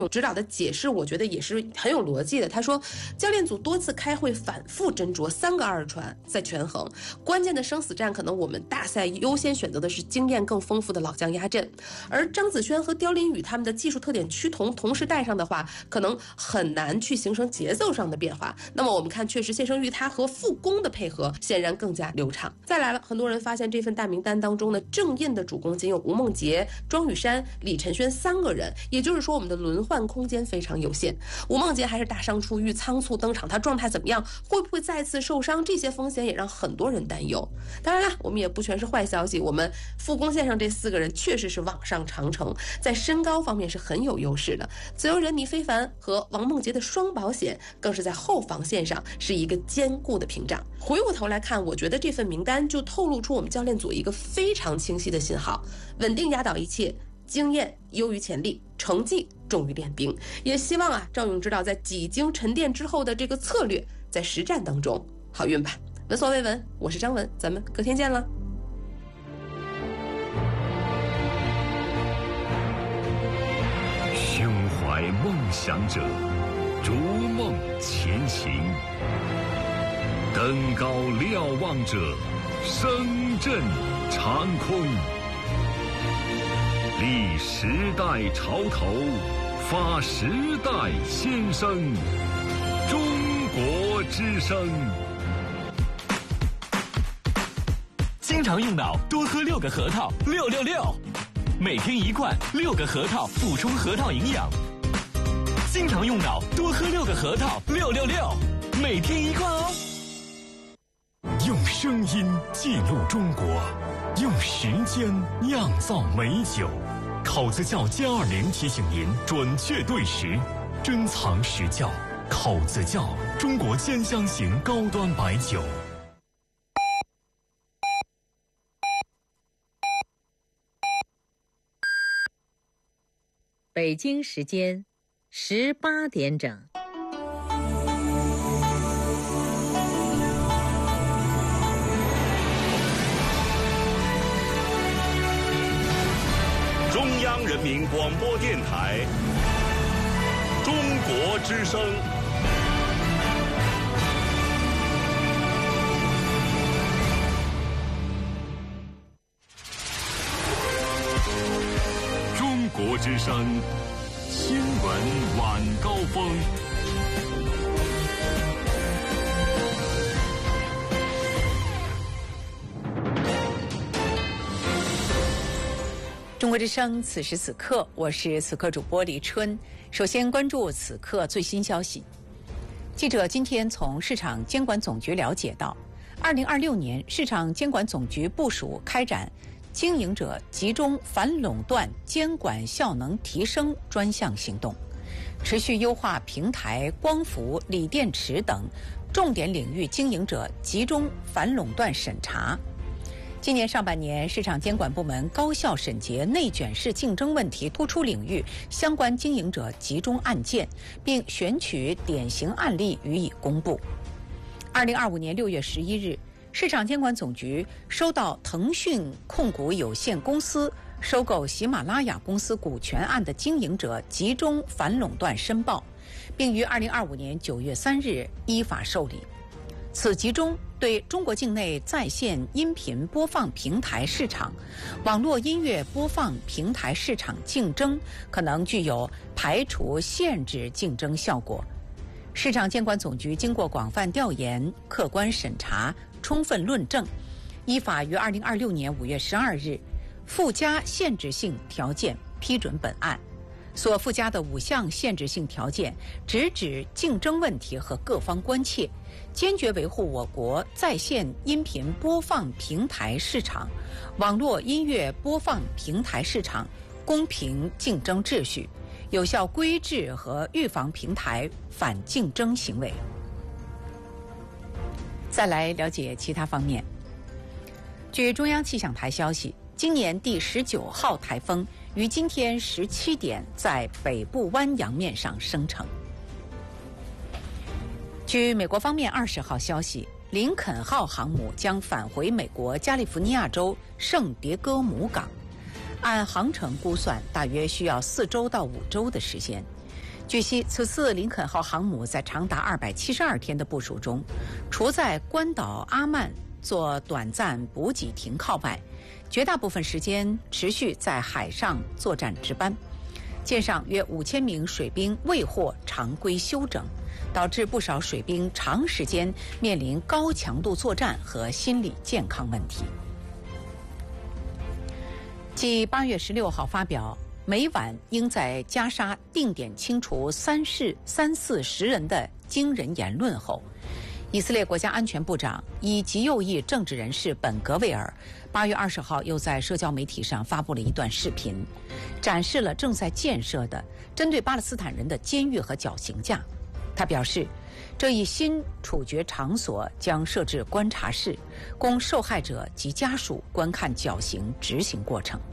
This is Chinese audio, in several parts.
指导的解释我觉得也是很有逻辑的。他说，教练组多次开会反复斟酌3个2传在权衡，关键的生死战可能我们大赛优先选择的是经验更丰富的老将压阵，而张子萱和刁琳宇他们的技术特点趋同，同时带上的话，可能很难去形成节奏上的变化。那么我们看，确实谢生育他和傅工的配合显然更加流畅。再来了，很多人发现这份大名单当中呢，正印的主攻仅有吴梦洁、庄雨珊、李晨轩3个人，也就是说我们的轮换空间非常有限。吴梦洁还是大伤初愈，仓促登场，她状态怎么样？会不会再次受伤？这些风险也让很多人担忧。当然了，我们也不全是坏消息，我们副攻线上这4个人确实是网上长城，在身高方面是很有优势的。自由人倪非凡和王梦洁的双保险更是在后防线上是一个坚固的屏障。回过头来看，我觉得这份名单就透露出我们教练组一个非常清晰的信号：稳定压倒一切，经验优于潜力，成绩重于练兵。也希望赵勇指导在几经沉淀之后的这个策略，在实战当中好运吧。闻所未闻，我是张文，咱们隔天见了。 胸怀梦想者，逐梦前行；登高瞭望者，声震长空。立时代潮头，发时代先声。中国之声。 经常用脑，多喝6个核桃，666。每天1罐，6个核桃，补充核桃营养。经常用脑，多喝6个核桃，666。每天1罐哦。 用声音记录中国，用时间酿造美酒。考子窖歼20提醒您准确对时，珍藏实窖。考子窖，中国兼香型高端白酒。 北京时间18点整。 中央人民广播电台中国之声。中国之声新闻晚高峰。 中国之声，此时此刻，我是此刻主播李春。首先关注此刻最新消息。记者今天从市场监管总局了解到，2026年市场监管总局部署开展经营者集中反垄断监管效能提升专项行动，持续优化平台、光伏、锂电池等重点领域经营者集中反垄断审查。今年上半年，市场监管部门高效审结内卷式竞争问题突出领域相关经营者集中案件，并选取典型案例予以公布。2025年6月11日，市场监管总局收到腾讯控股有限公司收购喜马拉雅公司股权案的经营者集中反垄断申报，并于2025年9月3日依法受理。此集中对中国境内在线音频播放平台市场、网络音乐播放平台市场竞争可能具有排除限制竞争效果。市场监管总局经过广泛调研、客观审查、充分论证，依法于2026年5月12日附加限制性条件批准本案。所附加的5项限制性条件直指竞争问题和各方关切，坚决维护我国在线音频播放平台市场、网络音乐播放平台市场公平竞争秩序，有效规制和预防平台反竞争行为。再来了解其他方面。据中央气象台消息，今年第19号台风于今天17点在北部湾洋面上生成。据美国方面20号消息，林肯号航母将返回美国加利福尼亚州圣迭戈母港，按航程估算大约需要4周到5周的时间。 据悉，此次林肯号航母在长达272天的部署中，除在关岛阿曼做短暂补给停靠外，绝大部分时间持续在海上作战值班。舰上约5000名水兵未获常规休整，导致不少水兵长时间面临高强度作战和心理健康问题。继8月16号发表每晚应在加沙定点清除3、4、10人的惊人言论后，以色列国家安全部长以极右翼政治人士本格维尔8月20号又在社交媒体上发布了一段视频，展示了正在建设的针对巴勒斯坦人的监狱和绞刑架。他表示，这一新处决场所将设置观察室，供受害者及家属观看绞刑执行过程。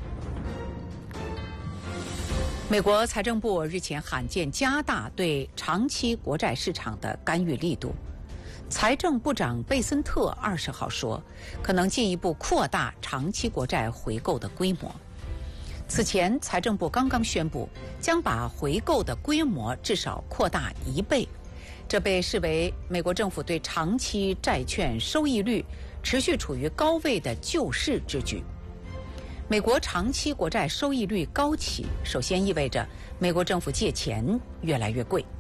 美国财政部日前罕见加大对长期国债市场的干预力度。财政部长贝森特20号说，可能进一步扩大长期国债回购的规模。此前，财政部刚刚宣布将把回购的规模至少扩大1倍，这被视为美国政府对长期债券收益率持续处于高位的救市之举。美国长期国债收益率高企，首先意味着美国政府借钱越来越贵。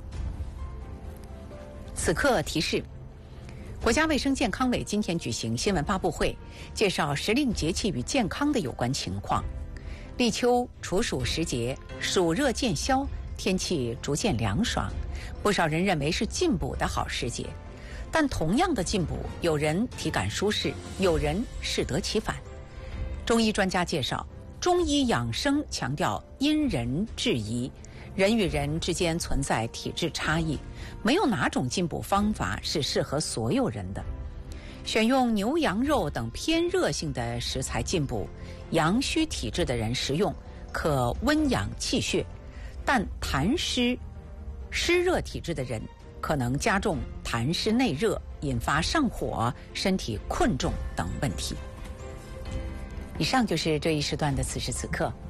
此刻提示，国家卫生健康委今天举行新闻发布会，介绍时令节气与健康的有关情况。立秋处暑时节，暑热渐消，天气逐渐凉爽，不少人认为是进补的好时节。但同样的进补，有人体感舒适，有人适得其反。中医专家介绍，中医养生强调因人制宜，人与人之间存在体质差异，没有哪种进补方法是适合所有人的。选用牛羊肉等偏热性的食材进补，阳虚体质的人食用可温养气血，但痰湿、湿热体质的人可能加重痰湿内热，引发上火、身体困重等问题。以上就是这一时段的此时此刻。